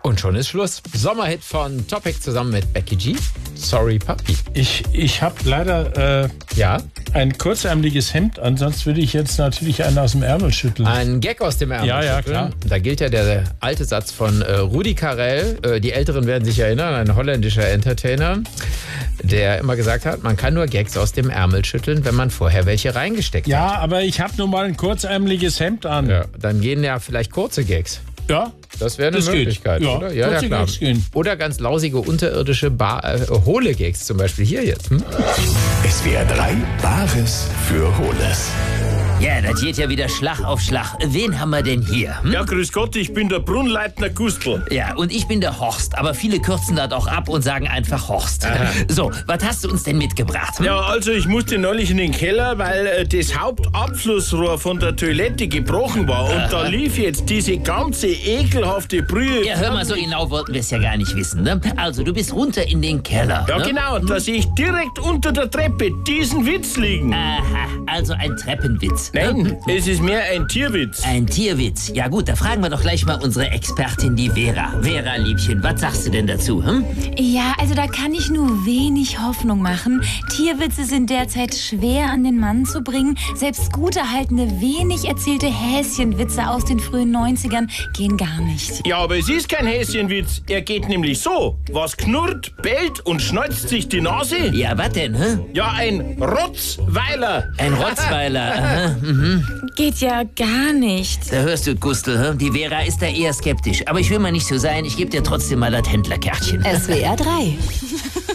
Und schon ist Schluss. Sommerhit von Topic zusammen mit Becky G. Sorry, Papi. Ich habe leider ein kurzärmeliges Hemd an, sonst würde ich jetzt natürlich einen aus dem Ärmel schütteln. Ein Gag aus dem Ärmel schütteln. Ja, klar. Da gilt ja der alte Satz von Rudi Carrell. Die Älteren werden sich erinnern, ein holländischer Entertainer, der immer gesagt hat, man kann nur Gags aus dem Ärmel schütteln, wenn man vorher welche reingesteckt hat. Ja, aber ich habe nun mal ein kurzärmeliges Hemd an. Ja, dann gehen ja vielleicht kurze Gags. Ja. Das wäre eine Möglichkeit, geht. oder? Ja, kurze klar. Gags gehen. Oder ganz lausige, unterirdische, hohle Gags, zum Beispiel hier jetzt. SWR 3, Bares für Hohles. Ja, das geht ja wieder Schlag auf Schlag. Wen haben wir denn hier? Ja, grüß Gott, ich bin der Brunnleitner Gustl. Ja, und ich bin der Horst. Aber viele kürzen das auch ab und sagen einfach Horst. So, was hast du uns denn mitgebracht? Ja, also ich musste neulich in den Keller, weil das Hauptabflussrohr von der Toilette gebrochen war. Und da lief jetzt diese ganze ekelhafte Brühe. Ja, hör mal, so genau wollten wir es ja gar nicht wissen, ne? Also, du bist runter in den Keller. Ja, ne? genau, da sehe ich direkt unter der Treppe diesen Witz liegen. Aha, also ein Treppenwitz. Nein, es ist mehr ein Tierwitz. Ein Tierwitz. Ja gut, da fragen wir doch gleich mal unsere Expertin, die Vera. Vera, Liebchen, was sagst du denn dazu? Ja, also da kann ich nur wenig Hoffnung machen. Tierwitze sind derzeit schwer an den Mann zu bringen. Selbst gut erhaltene, wenig erzählte Häschenwitze aus den frühen 90ern gehen gar nicht. Ja, aber es ist kein Häschenwitz. Er geht nämlich so. Was knurrt, bellt und schneuzt sich die Nase? Ja, was denn, Ja, ein Rotzweiler. Ein Rotzweiler, aha. Geht ja gar nicht. Da hörst du, Gustl, die Vera ist da eher skeptisch. Aber ich will mal nicht so sein, ich gebe dir trotzdem mal das Händlerkärtchen. SWR 3